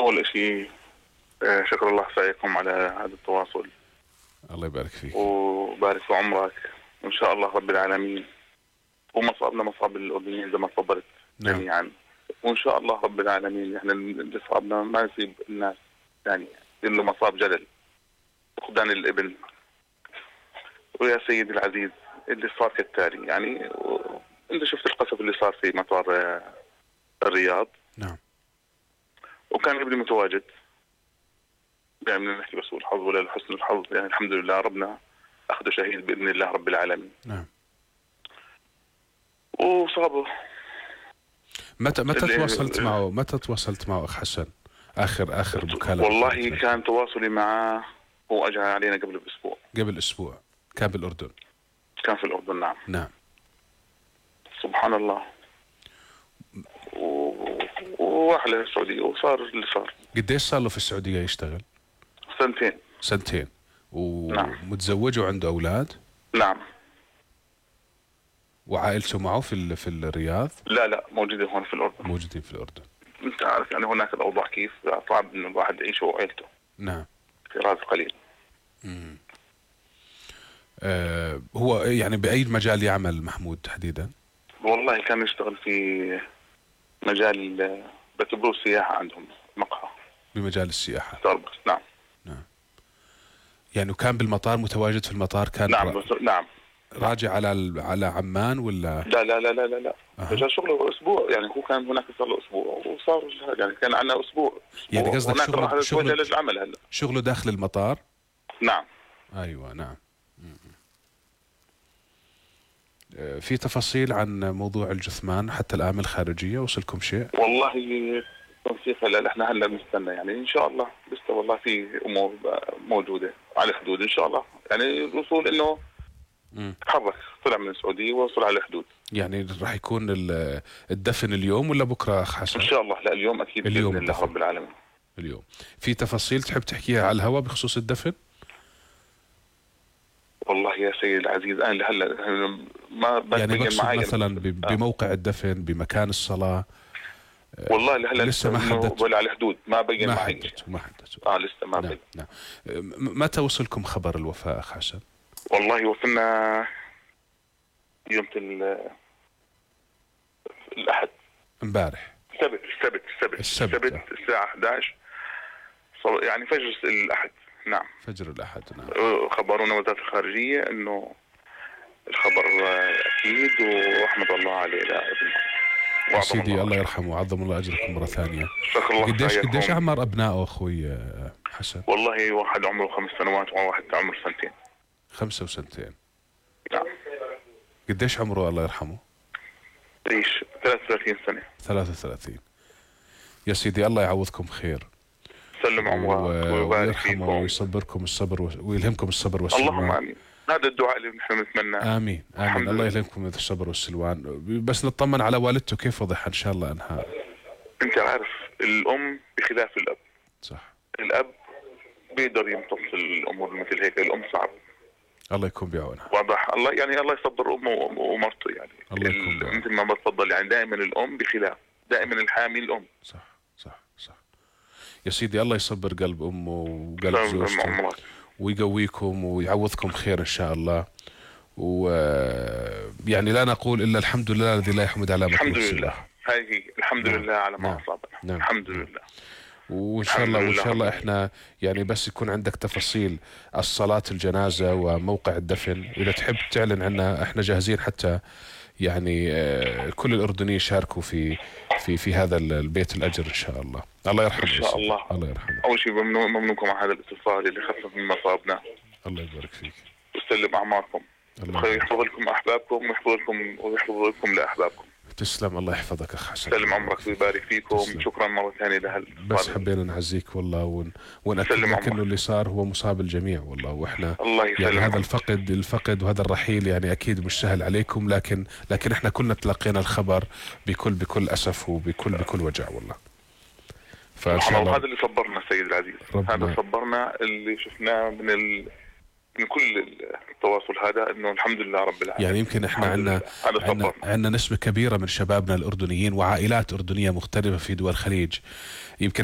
أول شيء شكر الله سعيكم على هذا التواصل. الله يبارك فيك وبارك في عمرك، وإن شاء الله رب العالمين ومصابنا مصاب الأردنيين زي ما تفضلت جميعا. وإن شاء الله رب العالمين إحنا اللي صابنا ما يصيب الناس يعني اللي مصاب جلل فقدان الابن. ويا سيدي العزيز اللي صار كالتالي، يعني أنت شفت القصف اللي صار في مطار الرياض. نعم. وكان ابني متواجد، يعني نحكي بس الحظ ولا لحسن الحظ، يعني الحمد لله ربنا أخذه شهيد بإذن الله رب العالمين. نعم. وصابه. متى تواصلت معه أخ حسن؟ آخر مكالمة. والله كان تواصلي معه، هو أجى علينا قبل أسبوع. كان بالأردن. كان في الأردن. نعم. نعم. سبحان الله. وراح للسعودية وصار اللي صار. قديش صار له في السعودية يشتغل؟ سنتين. ومتزوج وعنده أولاد؟ نعم. وعائلته معه في الرياض؟ لا موجودين هون في الأردن. موجودين في الأردن. أنت عارف يعني هناك الأوضاع كيف صعب إنه الواحد يعيش هو وعائلته. نعم. في راس قليل. هو يعني بأي مجال يعمل محمود تحديدا؟ والله كان يشتغل في مجال بتبرو السياحة، عندهم مقهى بمجال السياحة. ستاربكس. نعم. يعني كان بالمطار، متواجد في المطار، كان نعم. راجع على عمان ولا؟ لا. رجع شغله أسبوع، يعني هو كان هناك صار له أسبوع وصار يعني كان عندنا أسبوع. يعني قصدك شغله شغله داخل المطار؟ نعم. أيوة نعم. في تفاصيل عن موضوع الجثمان حتى الآن من الخارجية؟ وصلكم شيء؟ والله تنسيق هلا احنا بنستنى، يعني ان شاء الله لسه والله في امور موجوده على الحدود ان شاء الله، يعني الوصول انه تحرك طلع من السعوديه ووصل على الحدود. يعني راح يكون الدفن اليوم ولا بكره اخ حسن؟ ان شاء الله. لا اليوم اكيد باذن الله رب العالمين. اليوم. في تفاصيل تحب تحكيها على الهواء بخصوص الدفن؟ والله يا سيدي العزيز انا هلا ما يعني بقصد مثلا بموقع الدفن، بمكان الصلاه. والله هلا لسه ما حددت ولا على الحدود ما بين معي. ما حددت. لسه ما بين. نعم. متى وصلكم خبر الوفاة اخ حسن؟ والله وصلنا يوم الأحد. امبارح. السبت الساعة 11 يعني فجر الأحد. نعم. فجر الأحد. نعم. خبرونا وزارة الخارجية إنه الخبر أكيد ورحمة الله عليه ابنه. سيدي الله يرحمه وعظم الله أجركم مرة ثانية. قديش أعمار أبنائه أخوي حسن؟ والله واحد عمره 5 سنوات وواحد عمره 2 سنين. 5 و2. نعم. قديش عمره الله يرحمه؟ 33 سنة. 33. يا سيدي الله يعوضكم خير. سلم عمرك ويبارك فيكم ويصبركم الصبر ويلهمكم الصبر والسلوان. اللهم آمين. هذا الدعاء اللي نحن نتمناه. آمين. الله يلهمكم الصبر والسلوان. بس نطمن على والدته كيف وضعها إن شاء الله أنها. أنت عارف الأم بخلاف الأب. صح. الأب بيقدر يمتص الأمور مثل هيك، الأم صعب. الله يكون بعونها. واضح. الله يصبر أمه ومرته يعني. الله يكون بعونها. مثل ما بتفضل يعني دائما الأم بخلاف، دائما الحامي الأم. صح. يا سيدي الله يصبر قلب أمه وقلب زوجته ويقويكم ويعوضكم خير إن شاء الله. ويعني لا نقول إلا الحمد لله الذي لا يحمد على ما الحمد لله. هذه الحمد لله على ما أصابنا. نعم. الحمد لله. وإن شاء الله إحنا يعني بس يكون عندك تفاصيل الصلاة الجنازة وموقع الدفن، إذا تحب تعلن عنا إحنا جاهزين، حتى يعني كل الأردنيين يشاركوا في هذا البيت الأجر إن شاء الله. الله يرحمه. إن شاء الله. الله يرحمه. أول شيء ممنونكم على هذا الاتصال اللي خفف من مصابنا. الله يبارك فيك. ويسلم أعماركم. يحفظ لكم أحبابكم ويحفظ لكم لأحبابكم. تسلم. الله يحفظك أخ حسن. سلم عمرك ويبارك فيكم. تسلم. شكرا مرة ثانية بس حبينا نعزيك والله ونأكد لك إنه اللي صار هو مصاب الجميع والله. وإحنا يعني هذا الفقد وهذا الرحيل يعني أكيد مش سهل عليكم، لكن إحنا كلنا تلقينا الخبر بكل أسف وبكل وجع والله. فإن شاء الله هذا اللي صبرنا سيد العزيز. هذا صبرنا اللي شفناه من كل التواصل هذا، انه الحمد لله رب العالمين. يعني يمكن احنا عندنا نسبة كبيرة من شبابنا الأردنيين وعائلات أردنية مختلفة في دول الخليج، يمكن